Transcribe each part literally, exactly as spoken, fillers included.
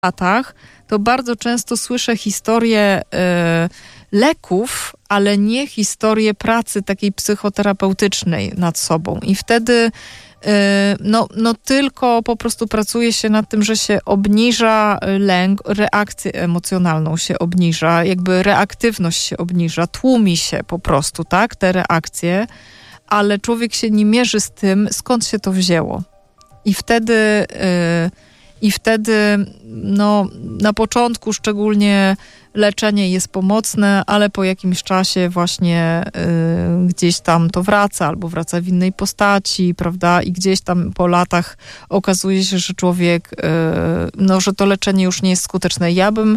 latach, to bardzo często słyszę historie y, leków, ale nie historię pracy takiej psychoterapeutycznej nad sobą. I wtedy y, no, no tylko po prostu pracuje się nad tym, że się obniża lęk, reakcję emocjonalną się obniża, jakby reaktywność się obniża, tłumi się po prostu, tak, te reakcje, ale człowiek się nie mierzy z tym, skąd się to wzięło. I wtedy... Y, I wtedy no, na początku szczególnie leczenie jest pomocne, ale po jakimś czasie właśnie y, gdzieś tam to wraca albo wraca w innej postaci, prawda? I gdzieś tam po latach okazuje się, że człowiek, y, no, że to leczenie już nie jest skuteczne. Ja bym y,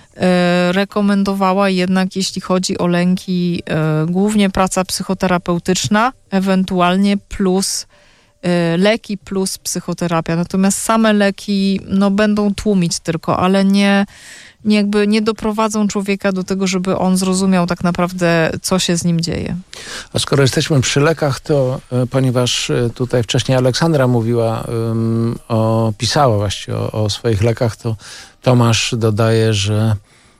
rekomendowała jednak, jeśli chodzi o lęki, y, głównie praca psychoterapeutyczna, ewentualnie plus leki plus psychoterapia. Natomiast same leki no, będą tłumić tylko, ale nie, nie, jakby nie doprowadzą człowieka do tego, żeby on zrozumiał tak naprawdę, co się z nim dzieje. A skoro jesteśmy przy lekach, to ponieważ tutaj wcześniej Aleksandra mówiła, um, o, pisała właściwie o, o swoich lekach, to Tomasz dodaje, że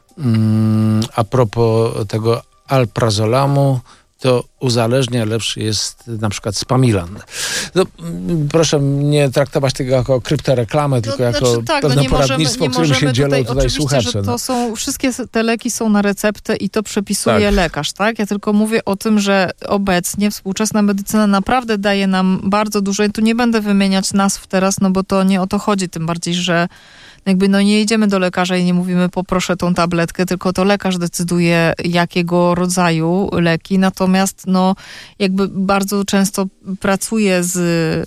um, a propos tego alprazolamu, to uzależnia, lepszy jest na przykład Spamilan. No, proszę nie traktować tego jako kryptoreklamę, no, tylko jako znaczy, tak, pewne no poradnictwo, możemy, którym się dzielą tutaj, tutaj słuchacze. Że to no. są, wszystkie te leki są na receptę i to przepisuje tak. lekarz, tak? Ja tylko mówię o tym, że obecnie współczesna medycyna naprawdę daje nam bardzo dużo i tu nie będę wymieniać nazw teraz, no bo to nie o to chodzi, tym bardziej, że jakby no nie idziemy do lekarza i nie mówimy poproszę tą tabletkę, tylko to lekarz decyduje jakiego rodzaju leki, natomiast no jakby bardzo często pracuję z,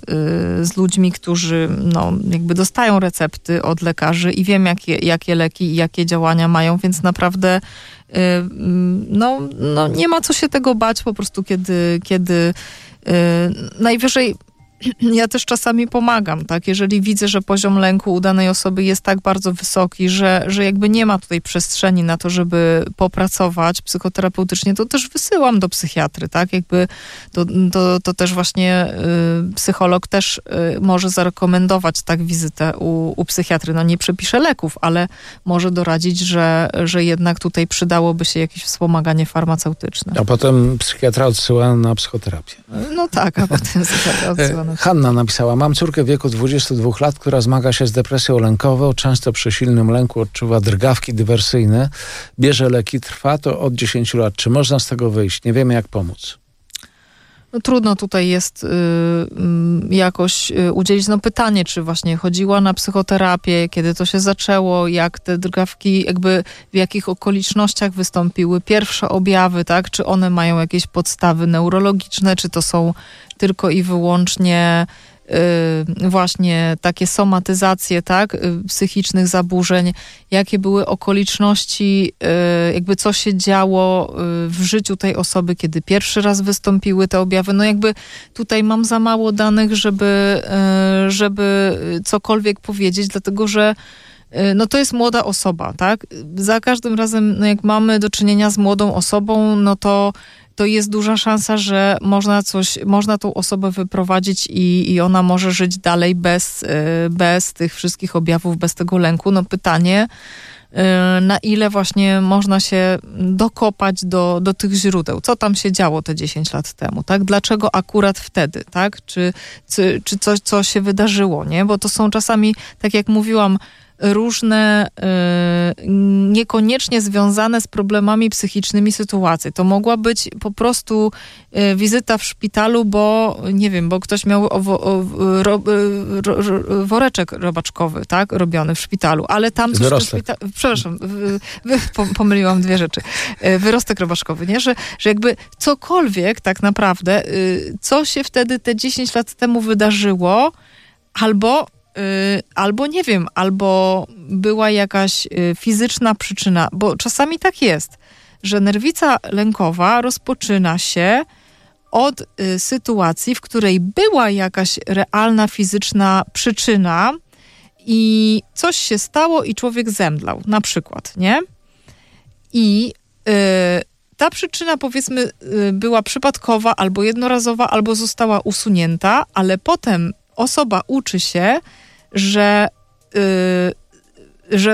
z ludźmi, którzy no jakby dostają recepty od lekarzy i wiem jakie, jakie leki i jakie działania mają, więc naprawdę no, no nie ma co się tego bać po prostu, kiedy, kiedy najwyżej ja też czasami pomagam, tak? Jeżeli widzę, że poziom lęku u danej osoby jest tak bardzo wysoki, że, że jakby nie ma tutaj przestrzeni na to, żeby popracować psychoterapeutycznie, to też wysyłam do psychiatry, tak? Jakby to, to, to też właśnie y, psycholog też y, może zarekomendować tak wizytę u, u psychiatry. No nie przepisze leków, ale może doradzić, że, że jednak tutaj przydałoby się jakieś wspomaganie farmaceutyczne. A potem psychiatra odsyła na psychoterapię. No tak, a potem psychiatra odsyła na Hanna napisała, mam córkę w wieku dwudziestu dwóch lat, która zmaga się z depresją lękową, często przy silnym lęku odczuwa drgawki dywersyjne, bierze leki, trwa to od dziesięciu lat. Czy można z tego wyjść? Nie wiemy, jak pomóc. No, trudno tutaj jest y, y, jakoś y, udzielić no, pytanie, czy właśnie chodziła na psychoterapię, kiedy to się zaczęło, jak te drgawki, jakby w jakich okolicznościach wystąpiły pierwsze objawy, tak? Czy one mają jakieś podstawy neurologiczne, czy to są tylko i wyłącznie y, właśnie takie somatyzacje, tak? Y, psychicznych zaburzeń, jakie były okoliczności, y, jakby co się działo y, w życiu tej osoby, kiedy pierwszy raz wystąpiły te objawy. No jakby tutaj mam za mało danych, żeby, y, żeby cokolwiek powiedzieć, dlatego że no to jest młoda osoba, tak? Za każdym razem, no jak mamy do czynienia z młodą osobą, no to to jest duża szansa, że można coś, można tą osobę wyprowadzić i, i ona może żyć dalej bez, bez tych wszystkich objawów, bez tego lęku. No pytanie, na ile właśnie można się dokopać do, do tych źródeł. Co tam się działo te dziesięć lat temu, tak? Dlaczego akurat wtedy, tak? Czy, czy, czy coś, co się wydarzyło, nie? Bo to są czasami, tak jak mówiłam, różne, y, niekoniecznie związane z problemami psychicznymi sytuacje. To mogła być po prostu y, wizyta w szpitalu, bo nie wiem, bo ktoś miał owo, o, ro, ro, ro, woreczek robaczkowy, tak, robiony w szpitalu, ale tam coś w szpitalu, przepraszam, w, w, pomyliłam dwie rzeczy. Wyrostek robaczkowy, nie? Że, że jakby cokolwiek tak naprawdę, y, co się wtedy te dziesięć lat temu wydarzyło, albo Yy, albo nie wiem, albo była jakaś yy, fizyczna przyczyna, bo czasami tak jest, że nerwica lękowa rozpoczyna się od yy, sytuacji, w której była jakaś realna fizyczna przyczyna i coś się stało i człowiek zemdlał, na przykład, nie? I yy, ta przyczyna, powiedzmy, yy, była przypadkowa, albo jednorazowa, albo została usunięta, ale potem osoba uczy się, że y, że